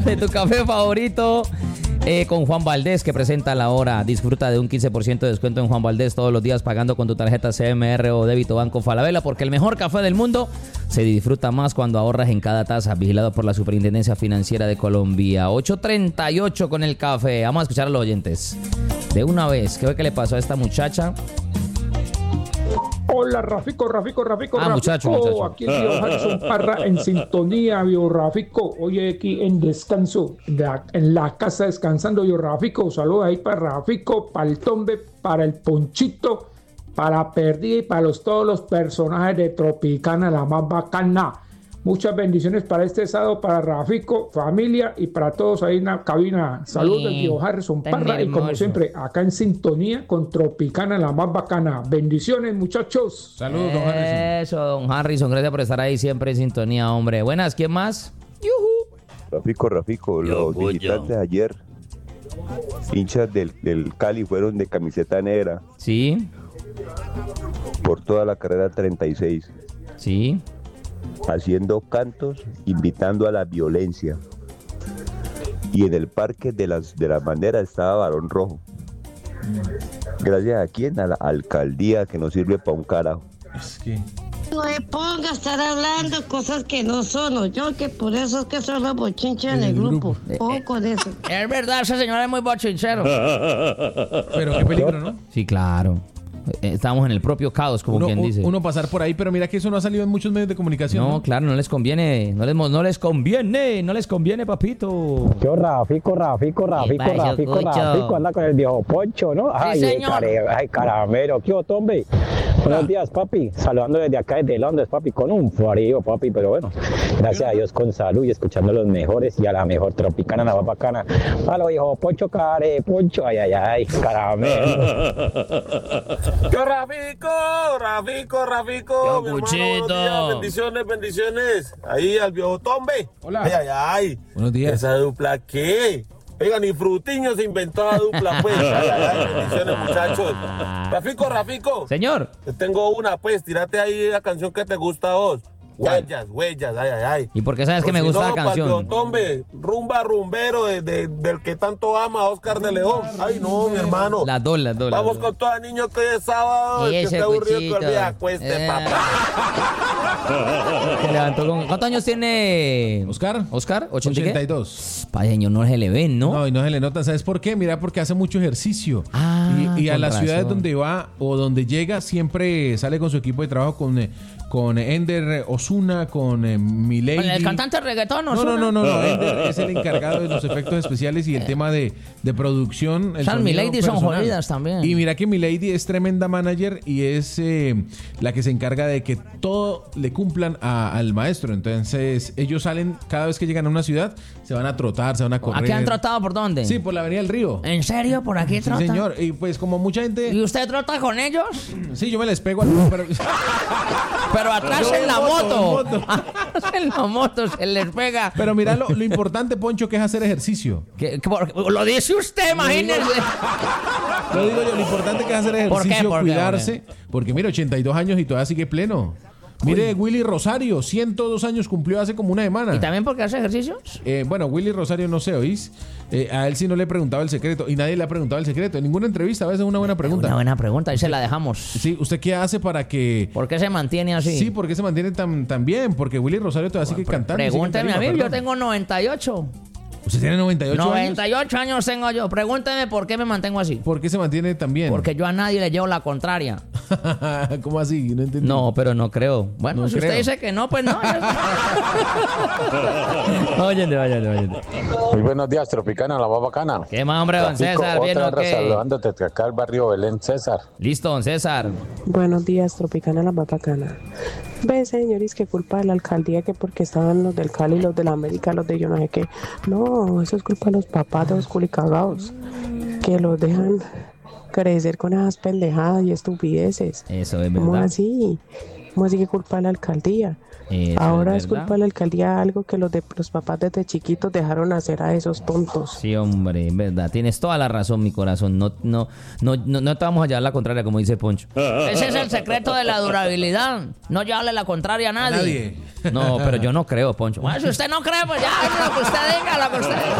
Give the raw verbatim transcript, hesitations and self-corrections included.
de tu café favorito. Eh, con Juan Valdés, que presenta la hora. Disfruta de un quince por ciento de descuento en Juan Valdés todos los días pagando con tu tarjeta C M R o débito Banco Falabella, porque el mejor café del mundo se disfruta más cuando ahorras en cada taza. Vigilado por la Superintendencia Financiera de Colombia. ocho treinta y ocho con el café. Vamos a escuchar a los oyentes. De una vez, ¿qué fue que le pasó a esta muchacha? Hola, Rafico, Rafico, Rafico, ah, Rafico. Muchacho, muchacho. Aquí el tío Harrison Parra en sintonía, bio Rafico. Hoy aquí en descanso, de, en la casa descansando, bio Rafico. Saludos ahí para Rafico, para el Tombe, para el Ponchito, para Perdida y para los, todos los personajes de Tropicana, la más bacana. Muchas bendiciones para este sábado, para Rafico, familia y para todos ahí en la cabina. Saludos del tío Harrison Parra y como siempre, acá en sintonía con Tropicana, la más bacana. Bendiciones, muchachos. Saludos, don Harrison. Eso, don Harrison, gracias por estar ahí siempre en sintonía, hombre. Buenas, ¿quién más? Yuhu. Rafico, Rafico, yo, los yo. visitantes ayer, hinchas del, del Cali, fueron de camiseta negra. Sí. Por toda la carrera treinta y seis. Sí. Haciendo cantos, invitando a la violencia. Y en el parque de las de las banderas estaba Barón Rojo. Gracias a quién, a la alcaldía, que no sirve para un carajo. Es que... No me ponga a estar hablando cosas que no son, yo que por eso es que son los bochinches en el grupo. Poco de eso. Es verdad, ese señor es muy bochinchero. Pero qué peligro, ¿no? Sí, claro. Estamos en el propio caos, como uno, quien dice. Uno pasar por ahí, pero mira que eso no ha salido en muchos medios de comunicación. No, ¿no? claro, no les conviene. No les, no les conviene, no les conviene, papito. Yo, Rafico, Rafico, Rafico, Rafico, Rafico, anda con el viejo Poncho, ¿no? Ay, sí, señor. Care, ay, caramelo, ¿qué hubo, Tombe? Buenos días, papi. Saludando desde acá, desde Londres, papi, con un frío, papi, pero bueno, gracias a Dios con salud y escuchando los mejores y a la mejor Tropicana, la más bacana. A lo viejo Poncho, care, Poncho, ay, ay, ay, caramelo. ¡Yo, Rafico! ¡Rafico, Rafico! Yo, mi Puchito. Hermano, bendiciones, bendiciones. Ahí al viejo Tombe. Hola. Ay, ay, ay. Buenos días. ¿Esa dupla qué? Oiga, ni Frutiño se inventó la dupla, pues. Ay, ay, ay, bendiciones, muchachos. Rafico, Rafico. Señor. Te tengo una, pues. Tírate ahí la canción que te gusta a vos. Huellas, huellas, ay, ay, ay. ¿Y por qué sabes que me gusta si no, la canción? Para el Tombe, rumba rumbero de, de, del que tanto ama Oscar de León. Ay, no, mi hermano. Las dos, las dos. Vamos las con todos los niños que hoy es sábado. Y El que ese esté aburrido cuchito. que olvide acueste, Eh. papá. Se levantó con... ¿Cuántos años tiene Oscar? Oscar, ¿ochenta y qué? ochenta y dos. Pa, señor, no se le ven, ¿no? No, y no se le nota. ¿Sabes por qué? Mira, porque hace mucho ejercicio. Ah, y, y a con las razón. ciudades donde va o donde llega, siempre sale con su equipo de trabajo con, eh, con Ender Osuna, con eh, Milady. El cantante de reggaetón, No, no, no, no, no. Ender es el encargado de los efectos especiales y el tema de, de producción. El Son sonido Milady son personal. jodidas también. Y mira que Milady es tremenda manager y es eh, la que se encarga de que todo le cumplan a- al maestro. Entonces, ellos salen cada vez que llegan a una ciudad, se van a trotar, se van a correr. ¿Aquí han trotado por dónde? Sí, por la Avenida del Río. ¿En serio? ¿Por aquí Sí, trotan? señor. Y pues como mucha gente... ¿Y usted trota con ellos? Sí, yo me les pego al... pero- Pero atrás Yo en la en moto, moto. en moto. Atrás en la moto se les pega. Pero mira lo, lo importante, Poncho, que es hacer ejercicio. Que- que por- lo dice usted, imagínese. Lo digo yo, lo importante que es hacer ¿Por qué? ejercicio, ¿Por qué, cuidarse. Porque mira, ochenta y dos años y todavía sigue pleno. Mire, Willy Rosario, ciento dos años cumplió hace como una semana. ¿Y también porque hace ejercicios? Eh, bueno, Willy Rosario no sé, ¿oís? Eh, a él sí no le preguntaba el secreto y nadie le ha preguntado el secreto. En ninguna entrevista, a veces es una buena pregunta. Una buena pregunta, ahí se la dejamos. Sí, ¿usted qué hace para que...? ¿Por qué se mantiene así? Sí, ¿por qué se mantiene tan, tan bien? Porque Willy Rosario todavía sigue cantando. sigue Pregúnteme a mí, tarima, yo perdón. tengo noventa y ocho. ¿Usted tiene noventa y ocho años? noventa y ocho años tengo yo. Pregúnteme por qué me mantengo así. ¿Por qué se mantiene tan bien? Porque yo a nadie le llevo la contraria. ¿Cómo así? No entendí. No, pero no creo. Bueno, No si creo. usted dice que no, pues no. Óyete, óyete, óyete. Muy buenos días, Tropicana, la más bacana. ¿Qué más, hombre, don Rafico, César? ¿Bien otra o vez qué? saludándote de acá al barrio Belén, César. Listo, don César. Buenos días, Tropicana, la más bacana. Ve, señores, que culpa de la alcaldía, que porque estaban los del Cali, los de la América, los de yo no sé qué. No, eso es culpa de los papás de los culicagados, que los dejan crecer con esas pendejadas y estupideces. Eso es ¿Cómo verdad. así? ¿Cómo así que culpa de la alcaldía? Eso Ahora es es verdad. culpa de la alcaldía algo que los de los papás desde chiquitos dejaron hacer a esos tontos. Sí, hombre, en verdad. Tienes toda la razón, mi corazón. No, no, no, no, no te vamos a llevar la contraria, como dice Poncho. Ese es el secreto de la durabilidad. No llevarle la contraria a nadie. Nadie. No, pero yo no creo, Poncho. Bueno, si usted no cree, pues ya, lo que usted diga, lo que usted